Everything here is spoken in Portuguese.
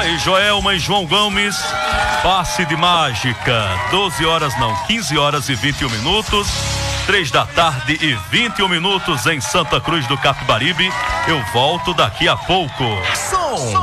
Aí, Joelma e João Gomes, passe de mágica, 12 horas não, 15 horas e 21 minutos, 3 da tarde e 21 minutos em Santa Cruz do Capibaribe. Eu volto daqui a pouco.